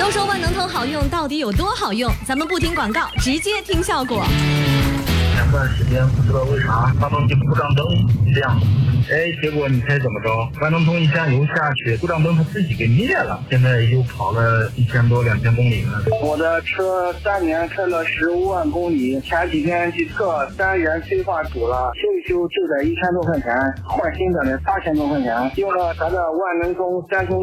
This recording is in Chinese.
说说万能通好用到底有多好用，咱们不听广告，直接听效果。 前段时间不知道为啥发动机故障灯亮，结果你猜怎么着？万能通一加油下去，故障灯它自己给灭了，现在又跑了1000多2000公里了。 我的车3年开了15万公里，前几天去测单元催化堵了，修一修就得1000多块钱，换新的得8000多块钱，用了咱的万能通3兄